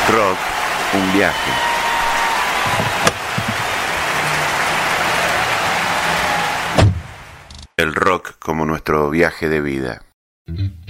Rock, un viaje. El rock como nuestro viaje de vida.